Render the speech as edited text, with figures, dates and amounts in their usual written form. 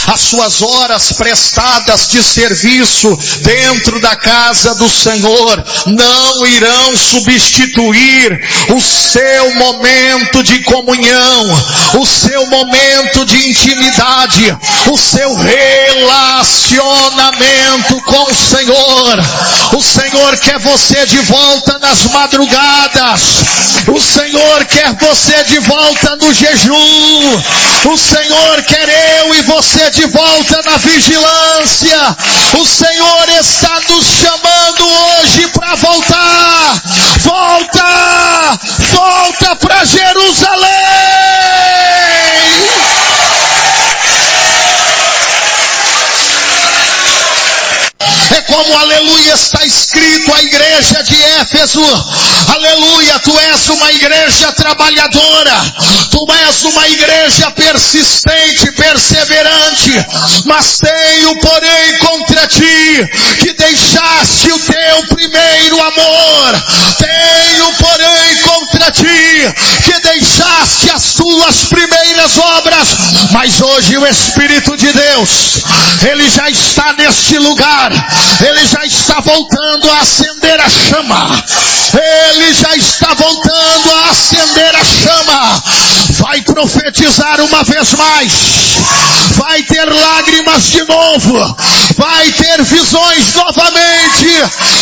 as suas horas prestadas de serviço dentro da casa do Senhor não irão substituir o seu momento de comunhão, o seu momento de intimidade, o seu relacionamento com o Senhor. O Senhor quer você de volta nas madrugadas. O Senhor quer você de volta no jejum. O Senhor quer eu e você de volta na vigilância. O Senhor está nos chamando hoje para voltar. Volta! Volta para Jerusalém! É como, aleluia, está escrito à igreja de Éfeso: aleluia, tu és uma igreja trabalhadora, tu és uma igreja persistente, perseverante, mas tenho, porém, contra ti que deixaste o teu primeiro amor. Tenho, porém, contra ti que deixaste as tuas primeiras obras. Mas hoje o Espírito de Deus, Ele já está neste lugar. Ele já está voltando a acender a chama. Ele já está voltando a acender a chama. Vai profetizar uma vez mais. Vai ter lágrimas de novo. Vai ter visões novamente.